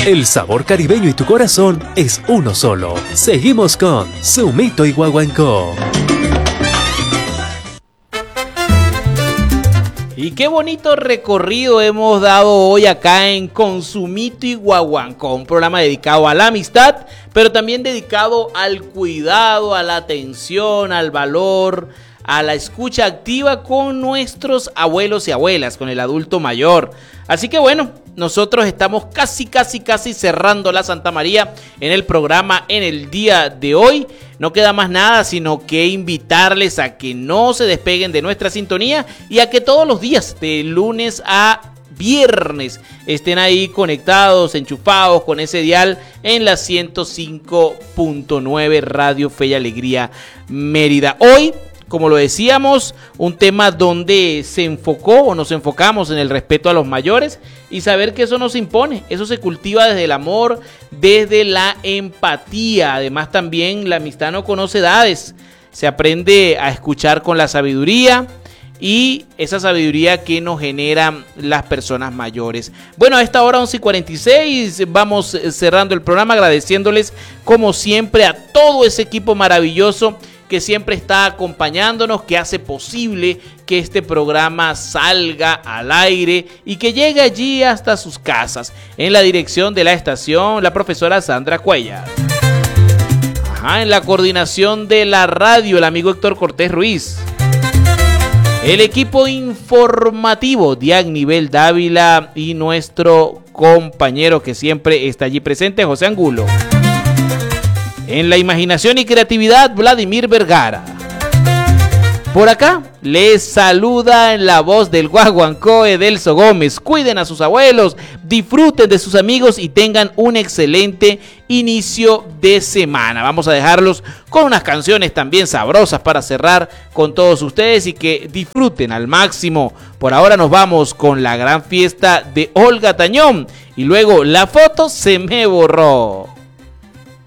El sabor caribeño y tu corazón es uno solo. Seguimos con Sumito y Guaguancó. Y qué bonito recorrido hemos dado hoy acá en Consumito y Guaguancó, un programa dedicado a la amistad, pero también dedicado al cuidado, a la atención, al valor, a la escucha activa con nuestros abuelos y abuelas, con el adulto mayor. Así que bueno, nosotros estamos casi cerrando la Santa María en el programa en el día de hoy. No queda más nada sino que invitarles a que no se despeguen de nuestra sintonía y a que todos los días, de lunes a viernes, estén ahí conectados, enchufados con ese dial en la 105.9 Radio Fe y Alegría Mérida. Hoy, como lo decíamos, un tema donde se enfocó o nos enfocamos en el respeto a los mayores y saber que eso no se impone, eso se cultiva desde el amor, desde la empatía. Además también la amistad no conoce edades, se aprende a escuchar con la sabiduría y esa sabiduría que nos generan las personas mayores. Bueno, a esta hora 11:46 vamos cerrando el programa agradeciéndoles como siempre a todo ese equipo maravilloso que siempre está acompañándonos, que hace posible que este programa salga al aire y que llegue allí hasta sus casas. En la dirección de la estación, la profesora Sandra Cuellar. En la coordinación de la radio, el amigo Héctor Cortés Ruiz. El equipo informativo, Diagnivel Dávila y nuestro compañero que siempre está allí presente, José Angulo. En la imaginación y creatividad, Vladimir Vergara. Por acá les saluda en la voz del Guaguancó, Edelso Gómez. Cuiden a sus abuelos, disfruten de sus amigos y tengan un excelente inicio de semana. Vamos a dejarlos con unas canciones también sabrosas para cerrar con todos ustedes y que disfruten al máximo. Por ahora nos vamos con la gran fiesta de Olga Tañón y luego La foto se me borró.